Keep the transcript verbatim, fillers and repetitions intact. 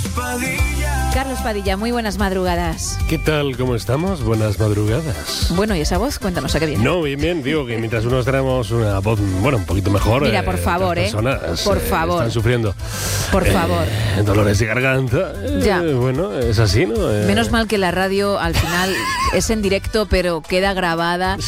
Carlos Padilla, muy buenas madrugadas. ¿Qué tal? ¿Cómo estamos? Buenas madrugadas. Bueno, ¿y esa voz? Cuéntanos, ¿a qué viene? No, bien, bien. Digo que mientras unos tenemos una voz, bueno, un poquito mejor. Mira, por favor, eh. Personas, por eh, favor. Están sufriendo. Por eh, favor. Dolores de garganta. Ya. Eh, bueno, es así, ¿no? Eh, Menos mal que la radio al final es en directo, pero queda grabada